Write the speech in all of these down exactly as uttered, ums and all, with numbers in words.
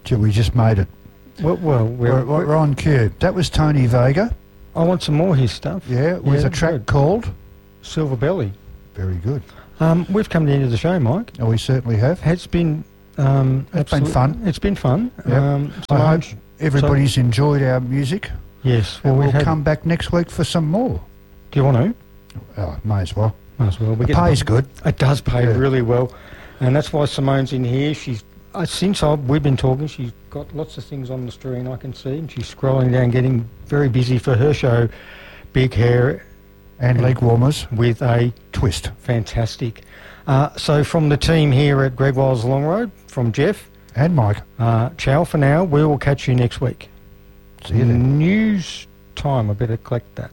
We just made it. Well, well we're, we're, we're on cue. That was Tony Vega. I want some more of his stuff. Yeah, with yeah, a track good. called Silver Belly. Very good. Um, we've come to the end of the show, Mike. Oh, we certainly have. It's been um, it's been fun. It's been fun. Yep. Um, I hope everybody's so, enjoyed our music. Yes. Well, and we'll had, come back next week for some more. Do you want to? Oh, may as well. May as well. We it pays good. It does pay yeah. really well, and that's why Simone's in here. She's uh, since I, we've been talking, she's got lots of things on the screen I can see, and she's scrolling down, getting very busy for her show, Big Hair and Leg Warmers with a twist. Fantastic. Uh, so from the team here at Greg Wiles Long Road, from Jeff and Mike, uh, ciao for now. We will catch you next week. See you then. News time. I better collect that.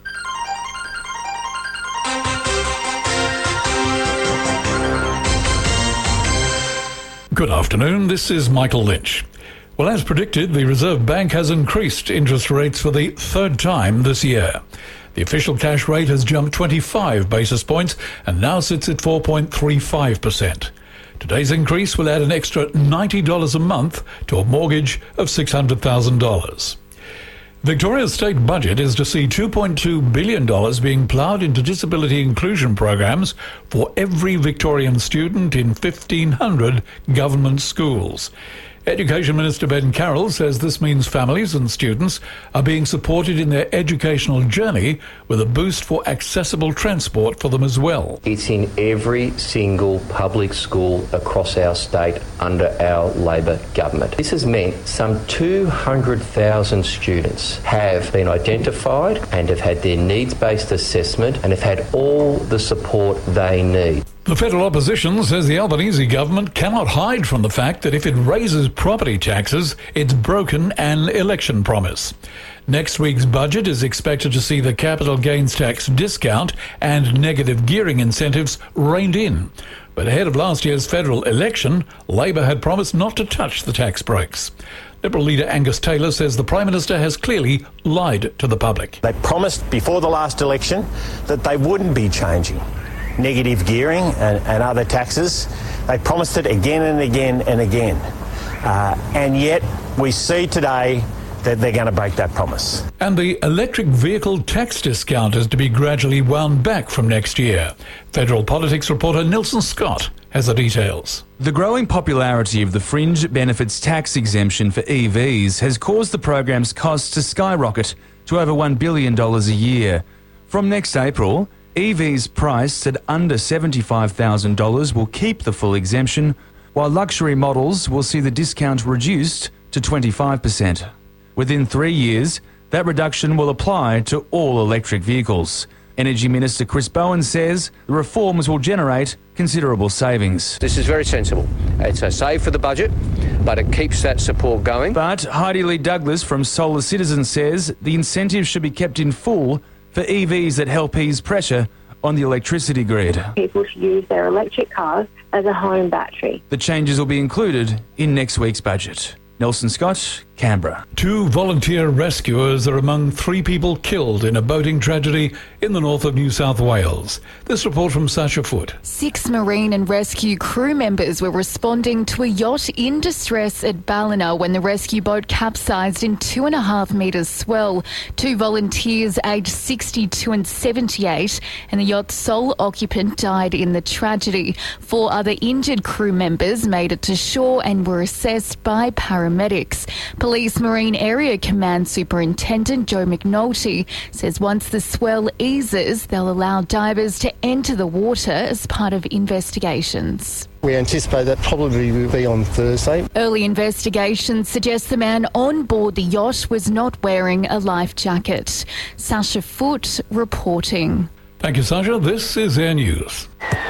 Good afternoon, this is Michael Lynch. Well, as predicted, the Reserve Bank has increased interest rates for the third time this year. The official cash rate has jumped twenty-five basis points and now sits at four point three five percent. Today's increase will add an extra ninety dollars a month to a mortgage of six hundred thousand dollars. Victoria's state budget is to see two point two billion dollars being ploughed into disability inclusion programs for every Victorian student in fifteen hundred government schools. Education Minister Ben Carroll says this means families and students are being supported in their educational journey with a boost for accessible transport for them as well. It's in every single public school across our state under our Labor government. This has meant some two hundred thousand students have been identified and have had their needs-based assessment and have had all the support they need. The federal opposition says the Albanese government cannot hide from the fact that if it raises property taxes, it's broken an election promise. Next week's budget is expected to see the capital gains tax discount and negative gearing incentives reined in. But ahead of last year's federal election, Labor had promised not to touch the tax breaks. Liberal leader Angus Taylor says the Prime Minister has clearly lied to the public. They promised before the last election that they wouldn't be changing negative gearing and, and other taxes. They promised it again and again and again. Uh, and yet we see today that they're going to break that promise. And the electric vehicle tax discount is to be gradually wound back from next year. Federal politics reporter Nelson Scott has the details. The growing popularity of the fringe benefits tax exemption for E Vs has caused the program's costs to skyrocket to over one billion dollars a year. From next April, E Vs priced at under seventy-five thousand dollars will keep the full exemption, while luxury models will see the discount reduced to twenty-five percent. Within three years, that reduction will apply to all electric vehicles. Energy Minister Chris Bowen says the reforms will generate considerable savings. This is very sensible. It's a save for the budget, but it keeps that support going. But Heidi Lee Douglas from Solar Citizen says the incentives should be kept in full for E Vs that help ease pressure on the electricity grid. People should use their electric cars as a home battery. The changes will be included in next week's budget. Nelson Scott, Canberra. Two volunteer rescuers are among three people killed in a boating tragedy in the north of New South Wales. This report from Sasha Foote. Six marine and rescue crew members were responding to a yacht in distress at Ballina when the rescue boat capsized in two and a half metres swell. Two volunteers aged sixty-two and seventy-eight and the yacht's sole occupant died in the tragedy. Four other injured crew members made it to shore and were assessed by paramedics. Police Marine Area Command Superintendent Joe McNulty says once the swell eases, they'll allow divers to enter the water as part of investigations. We anticipate that probably will be on Thursday. Early investigations suggest the man on board the yacht was not wearing a life jacket. Sasha Foote reporting. Thank you, Sasha. This is Air News.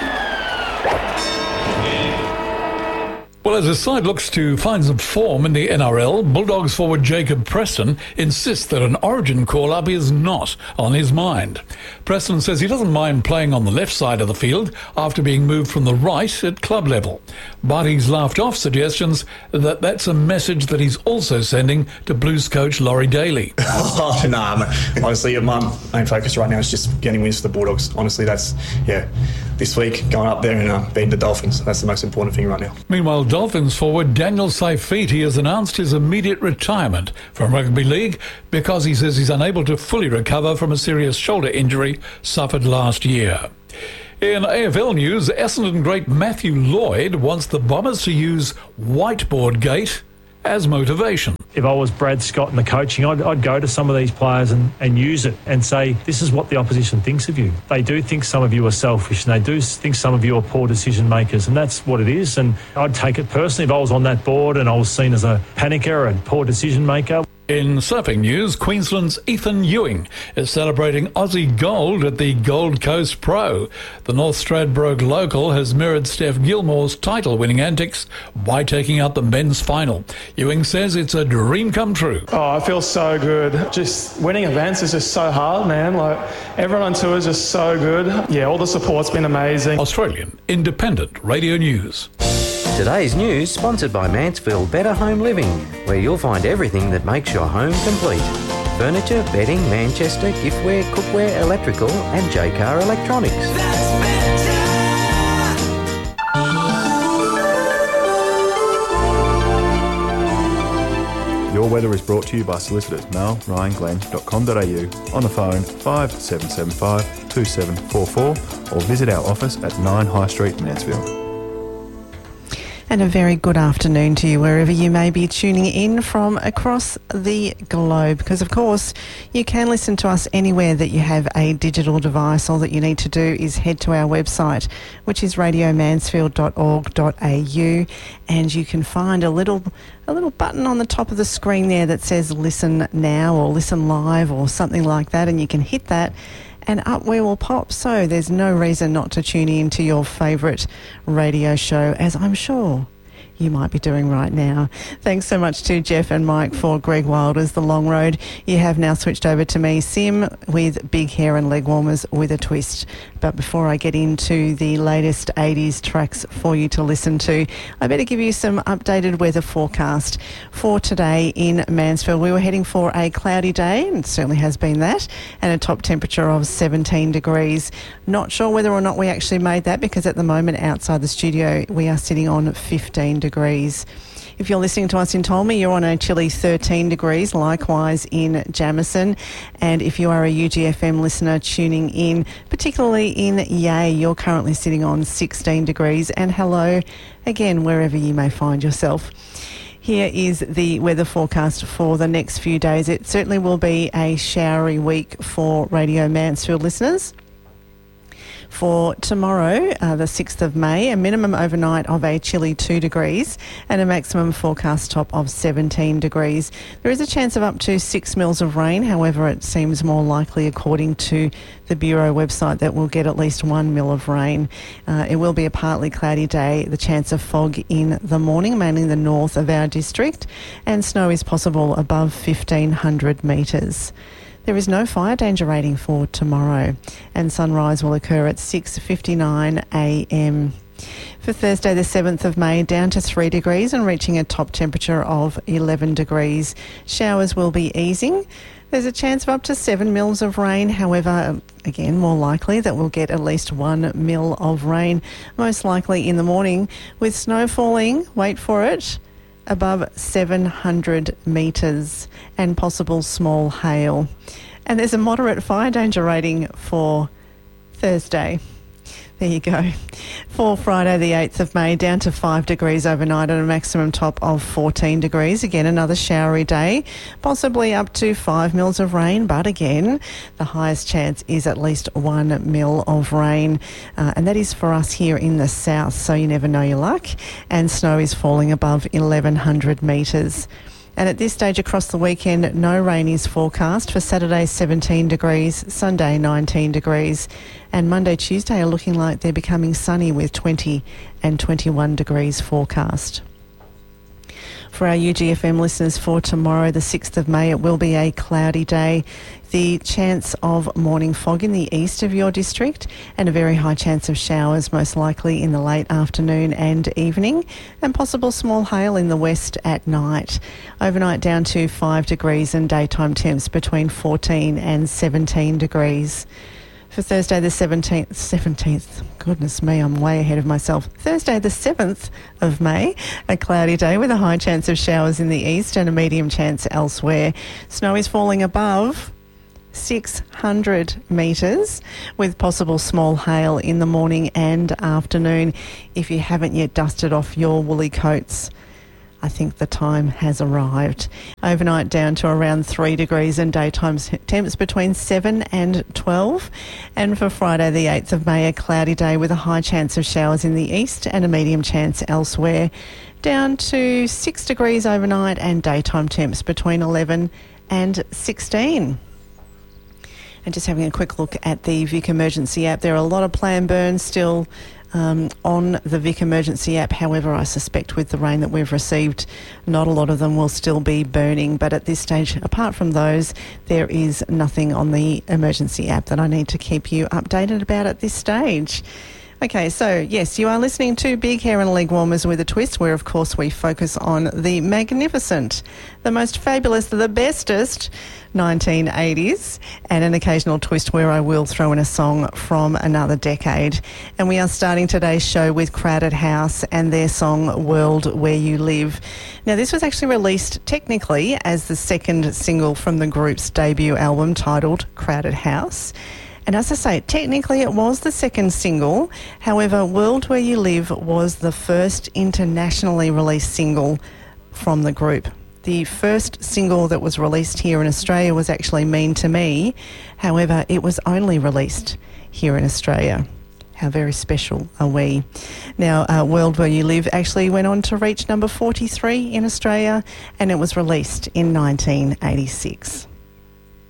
Well, as his side looks to find some form in the N R L, Bulldogs forward Jacob Preston insists that an Origin call-up is not on his mind. Preston says he doesn't mind playing on the left side of the field after being moved from the right at club level. But he's laughed off suggestions that that's a message that he's also sending to Blues coach Laurie Daly. Oh, no, honestly, my main focus right now is just getting wins for the Bulldogs. Honestly, that's, yeah, this week going up there and uh, beating the Dolphins. That's the most important thing right now. Meanwhile, Dolphins forward Daniel Saifiti has announced his immediate retirement from rugby league because he says he's unable to fully recover from a serious shoulder injury suffered last year. In A F L news, Essendon great Matthew Lloyd wants the Bombers to use Whiteboard Gate as motivation. If I was Brad Scott in the coaching, I'd, I'd go to some of these players and, and use it and say, this is what the opposition thinks of you. They do think some of you are selfish and they do think some of you are poor decision makers, and that's what it is. And I'd take it personally if I was on that board and I was seen as a panicker and poor decision maker. In surfing news, Queensland's Ethan Ewing is celebrating Aussie gold at the Gold Coast Pro. The North Stradbroke local has mirrored Steph Gilmore's title-winning antics by taking out the men's final. Ewing says it's a dream come true. Oh, I feel so good. Just winning events is just so hard, man. Like, everyone on tour is just so good. Yeah, all the support's been amazing. Australian Independent Radio News. Today's news sponsored by Mansfield Better Home Living, where you'll find everything that makes your home complete. Furniture, bedding, Manchester, giftware, cookware, electrical and J-Car Electronics. Your weather is brought to you by solicitors Mal Ryan Glenn dot com dot a u, on the phone five seven seven five two seven four four or visit our office at nine High Street, Mansfield. And a very good afternoon to you wherever you may be tuning in from across the globe, because of course you can listen to us anywhere that you have a digital device. All that you need to do is head to our website, which is radio mansfield dot org dot a u, and you can find a little a little button on the top of the screen there that says listen now or listen live or something like that, and you can hit that and up we will pop. So there's no reason not to tune in to your favourite radio show, as I'm sure you might be doing right now. Thanks so much to Jeff and Mike for Greg Wilder's The Long Road. You have now switched over to me, Sim, with Big Hair and Leg Warmers with a Twist. But before I get into the latest eighties tracks for you to listen to, I better give you some updated weather forecast for today in Mansfield. We were heading for a cloudy day, and it certainly has been that, and a top temperature of seventeen degrees. Not sure whether or not we actually made that, because at the moment outside the studio we are sitting on fifteen degrees. If you're listening to us in Tolmi, you're on a chilly thirteen degrees, likewise in Jamison. And if you are a U G F M listener tuning in, particularly in Yea, you're currently sitting on sixteen degrees. And hello again, wherever you may find yourself. Here is the weather forecast for the next few days. It certainly will be a showery week for Radio Mansfield listeners. For tomorrow, uh, the sixth of May, a minimum overnight of a chilly two degrees and a maximum forecast top of seventeen degrees. There is a chance of up to six mils of rain. However, it seems more likely, according to the Bureau website, that we'll get at least one mil of rain. Uh, it will be a partly cloudy day, the chance of fog in the morning, mainly in the north of our district, and snow is possible above fifteen hundred metres. There is no fire danger rating for tomorrow, and sunrise will occur at six fifty-nine a m. For Thursday the seventh of May, down to three degrees and reaching a top temperature of eleven degrees. Showers will be easing. There's a chance of up to seven mils of rain. However, again, more likely that we'll get at least one mil of rain, most likely in the morning, with snow falling, wait for it, above seven hundred metres, and possible small hail. And there's a moderate fire danger rating for Thursday. There you go. For Friday the eighth of May, down to five degrees overnight and a maximum top of fourteen degrees. Again, another showery day, possibly up to five mils of rain, but again, the highest chance is at least one mil of rain. Uh, and that is for us here in the south, so you never know your luck. And snow is falling above eleven hundred metres. And at this stage across the weekend, no rain is forecast. For Saturday, seventeen degrees, Sunday, nineteen degrees, and Monday, Tuesday are looking like they're becoming sunny with twenty and twenty-one degrees forecast. For our U G F M listeners, for tomorrow, the sixth of May, it will be a cloudy day. The chance of morning fog in the east of your district, and a very high chance of showers, most likely in the late afternoon and evening, and possible small hail in the west at night. Overnight down to five degrees and daytime temps between fourteen and seventeen degrees. For Thursday the seventeenth, seventeenth, goodness me, I'm way ahead of myself. Thursday the seventh of May, a cloudy day with a high chance of showers in the east and a medium chance elsewhere. Snow is falling above six hundred metres with possible small hail in the morning and afternoon. If you haven't yet dusted off your woolly coats, I think the time has arrived. Overnight down to around three degrees and daytime temps between seven and twelve. And for Friday the eighth of May, a cloudy day with a high chance of showers in the east and a medium chance elsewhere. Down to six degrees overnight and daytime temps between eleven and sixteen. And just having a quick look at the Vic Emergency app, there are a lot of planned burns still Um, on the Vic Emergency app. However, I suspect with the rain that we've received, not a lot of them will still be burning. But at this stage, apart from those, there is nothing on the emergency app that I need to keep you updated about at this stage. Okay, so yes, you are listening to Big Hair and Leg Warmers with a Twist, where of course we focus on the magnificent, the most fabulous, the bestest nineteen eighties, and an occasional twist where I will throw in a song from another decade. And we are starting today's show with Crowded House and their song World Where You Live. Now, this was actually released technically as the second single from the group's debut album titled Crowded House. And as I say, technically it was the second single. However, World Where You Live was the first internationally released single from the group. The first single that was released here in Australia was actually Mean to Me. However, it was only released here in Australia. How very special are we? Now, uh, World Where You Live actually went on to reach number forty-three in Australia, and it was released in nineteen eighty-six.